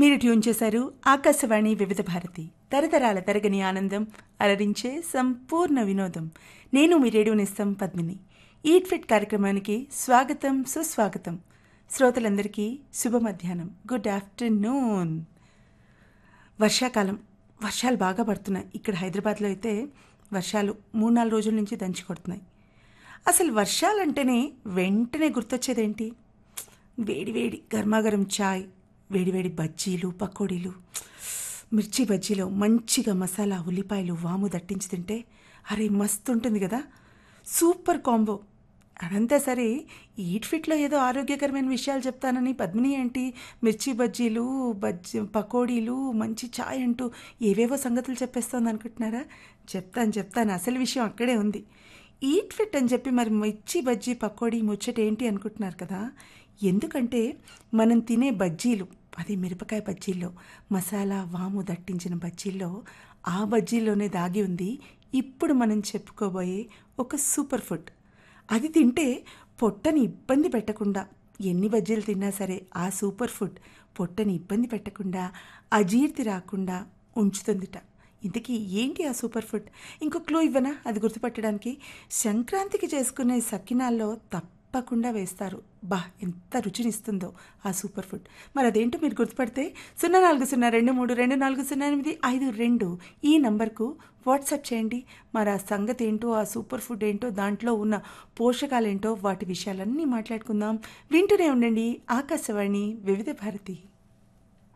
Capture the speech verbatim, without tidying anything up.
మీరు ట్యూన్ చేశారు ఆకాశవాణి వివిధ భారతి, తరతరాల తరగని ఆనందం, అలరించే సంపూర్ణ వినోదం. నేను మీ రేడియో నిస్తం పద్మిని. ఈట్ ఫిట్ కార్యక్రమానికి స్వాగతం, సుస్వాగతం. శ్రోతలందరికీ శుభ మధ్యాహ్నం, గుడ్ ఆఫ్టర్నూన్. వర్షాకాలం, వర్షాలు బాగా పడుతున్నాయి. ఇక్కడ హైదరాబాద్లో అయితే వర్షాలు మూడు నాలుగు రోజుల నుంచి దంచి కొడుతున్నాయి. అసలు వర్షాలంటేనే వెంటనే గుర్తొచ్చేదేంటి? వేడివేడి గర్మాగరం చాయ్, వేడివేడి బజ్జీలు, పకోడీలు, మిర్చి బజ్జీలో మంచిగా మసాలా, ఉల్లిపాయలు, వాము దట్టించి తింటే అరే మస్తు ఉంటుంది కదా, సూపర్ కాంబో. అదంతా సరే, ఈట్ ఫిట్లో ఏదో ఆరోగ్యకరమైన విషయాలు చెప్తానని పద్మిని ఏంటి మిర్చి బజ్జీలు, బజ్జీ పకోడీలు, మంచి ఛాయ్ అంటూ ఏవేవో సంగతులు చెప్పేస్తోంది అనుకుంటున్నారా? చెప్తాను చెప్తాను అసలు విషయం అక్కడే ఉంది. ఈట్ ఫిట్ అని చెప్పి మరి మిర్చి బజ్జీ పకోడీ ముచ్చట ఏంటి అనుకుంటున్నారు కదా. ఎందుకంటే మనం తినే బజ్జీలు, అది మిరపకాయ బజ్జీల్లో మసాలా వాము దట్టించిన బజ్జీల్లో, ఆ బజ్జీల్లోనే దాగి ఉంది ఇప్పుడు మనం చెప్పుకోబోయే ఒక సూపర్ ఫుడ్. అది తింటే పొట్టని ఇబ్బంది పెట్టకుండా, ఎన్ని బజ్జీలు తిన్నా సరే ఆ సూపర్ ఫుడ్ పొట్టని ఇబ్బంది పెట్టకుండా, అజీర్తి రాకుండా ఉంచుతుందిట. ఇంతకీ ఏంటి ఆ సూపర్ ఫుడ్? ఇంకో క్లూ ఇవ్వనా అది గుర్తుపట్టడానికి? సంక్రాంతికి చేసుకునే సకినాల్లో తప్పకుండా వేస్తారు. బా ఎంత రుచినిస్తుందో ఆ సూపర్ ఫుడ్. మరి అదేంటో మీరు గుర్తుపడితే సున్నా నాలుగు సున్నా రెండు మూడు రెండు నాలుగు సున్నా ఎనిమిది ఐదు రెండు ఈ నంబర్కు వాట్సాప్ చేయండి. మరి ఆ సంగతి ఏంటో, ఆ సూపర్ ఫుడ్ ఏంటో, దాంట్లో ఉన్న పోషకాలేంటో, వాటి విషయాలన్నీ మాట్లాడుకుందాం. వింటూనే ఉండండి ఆకాశవాణి వివిధ భారతి.